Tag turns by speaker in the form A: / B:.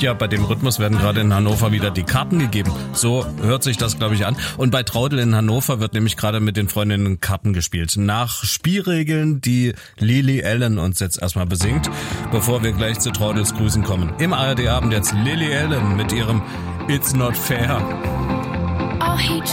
A: ja, bei dem Rhythmus werden gerade in Hannover wieder die Karten gegeben. So hört sich das, glaube ich, an. Und bei Traudl in Hannover wird nämlich gerade mit den Freundinnen Karten gespielt. Nach Spielregeln, die Lily Allen uns jetzt erstmal besingt, bevor wir gleich zu Traudls Grüßen kommen. Im ARD-Abend jetzt Lily Allen mit ihrem It's Not Fair.
B: Oh, he